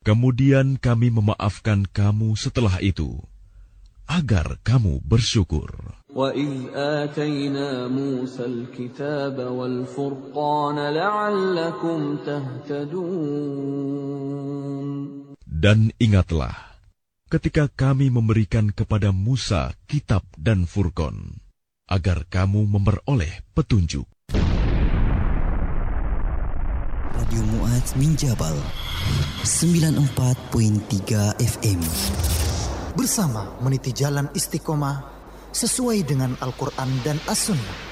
Kemudian kami memaafkan kamu setelah itu, agar kamu bersyukur. وَإِذْ آتَيْنَا مُوسَى الْكِتَابَ وَالْفُرْقَانَ لَعَلَّكُمْ تَهْتَدُونَ. Dan ingatlah, ketika kami memberikan kepada Musa kitab dan Furqan, agar kamu memperoleh petunjuk. Radio Mu'adz min Jabal 94.3 FM. Bersama meniti jalan istiqomah sesuai dengan Al-Quran dan As-Sunnah.